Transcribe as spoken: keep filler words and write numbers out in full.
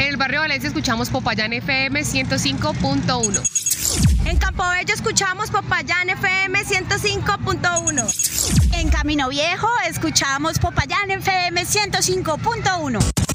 En el barrio Valencia escuchamos Popayán F M ciento cinco punto uno. En Campobello escuchamos Popayán F M ciento cinco punto uno. En Camino Viejo escuchamos Popayán F M ciento cinco punto uno.